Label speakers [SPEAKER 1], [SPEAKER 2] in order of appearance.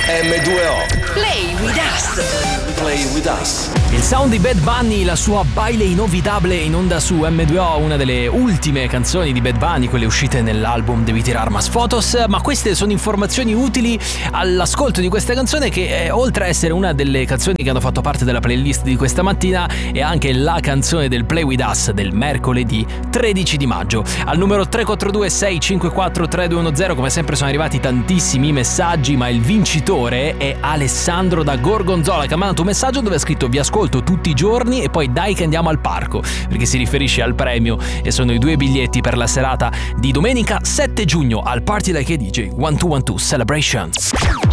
[SPEAKER 1] M2O.
[SPEAKER 2] Play with us.
[SPEAKER 1] Play with us.
[SPEAKER 3] Il sound di Bad Bunny, la sua Baile Inolvidable in onda su M2O, una delle ultime canzoni di Bad Bunny, quelle uscite nell'album Devi tirar mas fotos, ma queste sono informazioni utili all'ascolto di questa canzone che oltre a essere una delle canzoni che hanno fatto parte della playlist di questa mattina è anche la canzone del Play With Us del mercoledì 13 di maggio. Al numero 342 654 3210 come sempre sono arrivati tantissimi messaggi, ma il vincitore è Alessandro da Gorgonzola che ha mandato un messaggio dove ha scritto: vi ascolto tutti i giorni e poi dai che andiamo al parco, perché si riferisce al premio e sono i 2 biglietti per la serata di domenica 7 giugno al Party Like a DJ 1212 Celebration.